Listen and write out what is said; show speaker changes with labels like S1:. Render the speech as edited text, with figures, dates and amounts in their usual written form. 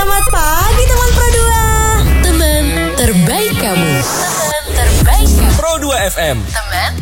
S1: Selamat pagi teman Pro 2.
S2: Teman terbaik kamu. Teman terbaik kamu.
S3: Pro 2 FM.
S2: Teman